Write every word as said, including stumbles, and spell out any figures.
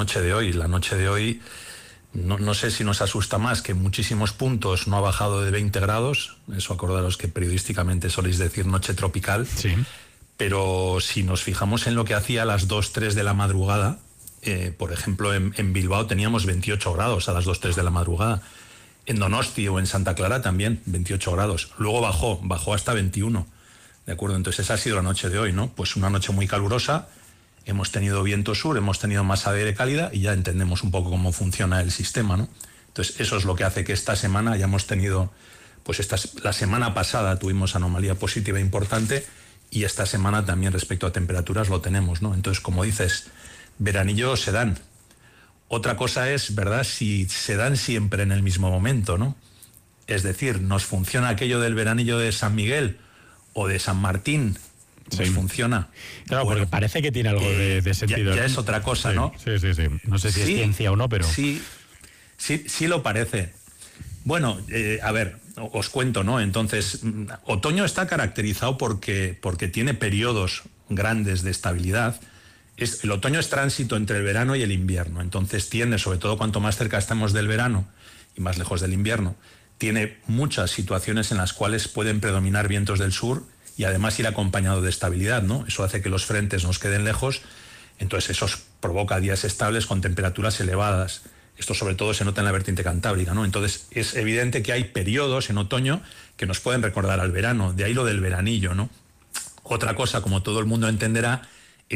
noche de hoy. La noche de hoy, no, no sé si nos asusta más que en muchísimos puntos no ha bajado de veinte grados. Eso acordaros que periodísticamente soléis decir noche tropical. Sí. Pero si nos fijamos en lo que hacía a las dos, tres de la madrugada, eh, por ejemplo, en, en Bilbao teníamos veintiocho grados a las dos, tres de la madrugada. En Donosti o en Santa Clara también, veintiocho grados. Luego bajó, bajó hasta veintiuno. ¿De acuerdo? Entonces esa ha sido la noche de hoy, ¿no? Pues una noche muy calurosa, hemos tenido viento sur, hemos tenido masa de aire cálida y ya entendemos un poco cómo funciona el sistema, ¿no? Entonces eso es lo que hace que esta semana hayamos tenido, pues esta, la semana pasada tuvimos anomalía positiva importante y esta semana también respecto a temperaturas lo tenemos, ¿no? Entonces, como dices, veranillos se dan. Otra cosa es, ¿verdad?, si se dan siempre en el mismo momento, ¿no? Es decir, nos funciona aquello del veranillo de San Miguel o de San Martín, pues sí. Funciona. Claro, bueno, porque parece que tiene algo eh, de, de sentido. Ya, ya es otra cosa, sí, ¿no? Sí, sí, sí. No sé si sí, es ciencia o no, pero... Sí, sí, sí lo parece. Bueno, eh, a ver, os cuento, ¿no? Entonces, otoño está caracterizado porque, porque tiene periodos grandes de estabilidad. Es, el otoño es tránsito entre el verano y el invierno. Entonces tiende, sobre todo cuanto más cerca estamos del verano y más lejos del invierno, tiene muchas situaciones en las cuales pueden predominar vientos del sur y además ir acompañado de estabilidad, ¿no? Eso hace que los frentes nos queden lejos, entonces eso provoca días estables con temperaturas elevadas. Esto sobre todo se nota en la vertiente cantábrica, ¿no? Entonces es evidente que hay periodos en otoño que nos pueden recordar al verano, de ahí lo del veranillo, ¿no? Otra cosa, como todo el mundo entenderá,